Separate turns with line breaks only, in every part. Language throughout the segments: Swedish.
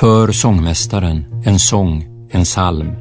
För sångmästaren en sång, en psalm.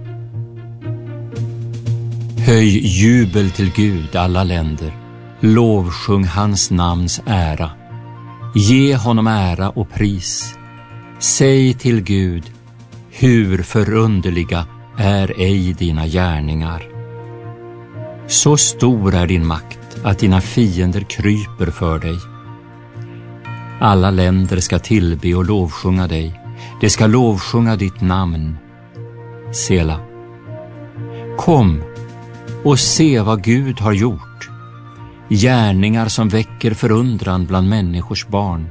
Höj jubel till Gud alla länder, lovsjung hans namns ära. Ge honom ära och pris. Säg till Gud, hur förunderliga är ej dina gärningar. Så stor är din makt att dina fiender kryper för dig. Alla länder ska tillbe och lovsjunga dig. De ska lovsjunga ditt namn. Sela. Kom och se vad Gud har gjort. Gärningar som väcker förundran bland människors barn.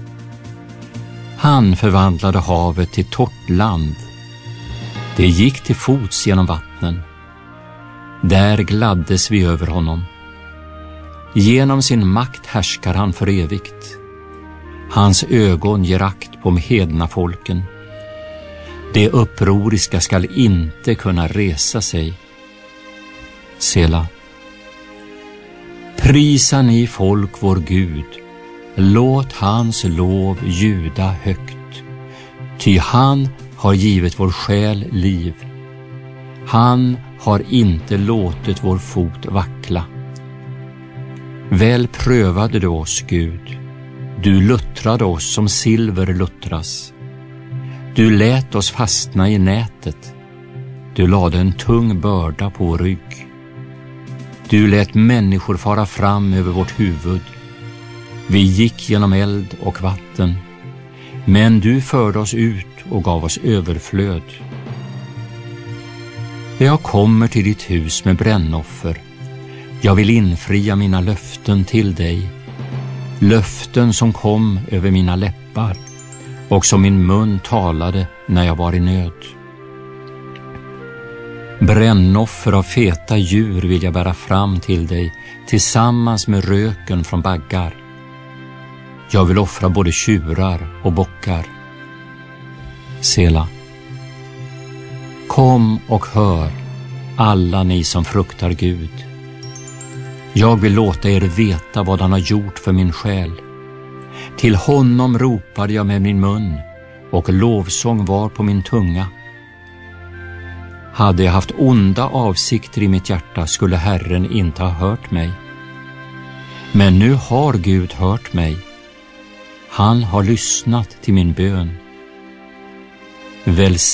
Han förvandlade havet till torrt land. Det gick till fots genom vattnen. Där gladdes vi över honom. Genom sin makt härskar han för evigt. Hans ögon ger akt på hedna folken. Det upproriska skall inte kunna resa sig. Sela. Prisa ni folk vår Gud. Låt hans lov ljuda högt. Ty han har givit vår själ liv. Han har inte låtit vår fot vackla. Väl prövade du oss, Gud. Du luttrade oss som silver luttras. Du lät oss fastna i nätet. Du lade en tung börda på vår rygg. Du lät människor fara fram över vårt huvud. Vi gick genom eld och vatten. Men du förde oss ut och gav oss överflöd. Jag kommer till ditt hus med brännoffer. Jag vill infria mina löften till dig. Löften som kom över mina läppar och som min mun talade när jag var i nöd. Brännoffer av feta djur vill jag bära fram till dig tillsammans med röken från baggar. Jag vill offra både tjurar och bockar. Sela. Kom och hör, alla ni som fruktar Gud. Jag vill låta er veta vad han har gjort för min själ. Till honom ropade jag med min mun och lovsång var på min tunga. Hade jag haft onda avsikter i mitt hjärta skulle Herren inte ha hört mig. Men nu har Gud hört mig. Han har lyssnat till min bön.